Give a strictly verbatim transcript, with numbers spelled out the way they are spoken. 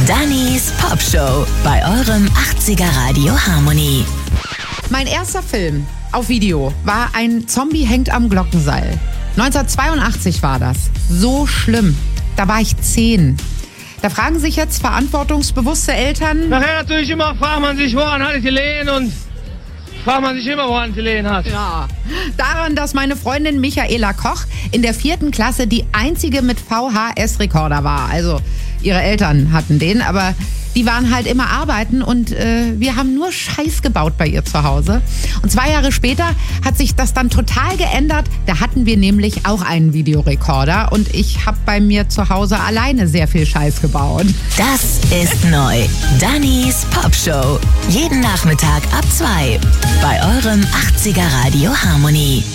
Dannys Pop Show bei eurem achtziger Radio Harmony. Mein erster Film auf Video war ein Zombie hängt am Glockenseil. neunzehnhundertzweiundachtzig war das. So schlimm. Da war ich zehn. Da fragen sich jetzt verantwortungsbewusste Eltern... Nachher natürlich immer fragt man sich, woran hatte ich gelegen und fragt man sich immer, woran sie gelegen hat. Ja, daran, dass meine Freundin Michaela Koch in der vierten Klasse die einzige mit V H S-Rekorder war. Also ihre Eltern hatten den, aber die waren halt immer arbeiten und äh, wir haben nur Scheiß gebaut bei ihr zu Hause. Und zwei Jahre später hat sich das dann total geändert. Da hatten wir nämlich auch einen Videorekorder und ich habe bei mir zu Hause alleine sehr viel Scheiß gebaut. Das ist neu. Dannys Pop Show. Jeden Nachmittag ab zwei bei eurem achtziger Radio Harmony.